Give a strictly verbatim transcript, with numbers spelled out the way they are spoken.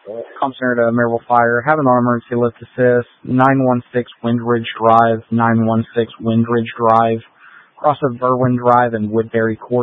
Calm Center to Maryville Fire. Have an emergency lift assist. nine one six Windridge Drive. nine one six Windridge Drive. Cross of Berwyn Drive and Woodbury Court.